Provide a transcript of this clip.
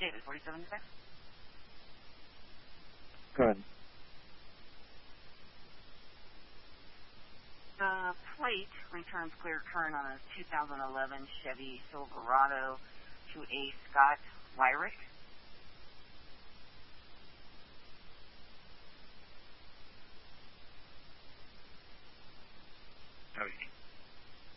David, 47-6. Good. The plate returns clear current on a 2011 Chevy Silverado to a Scott Wyrick.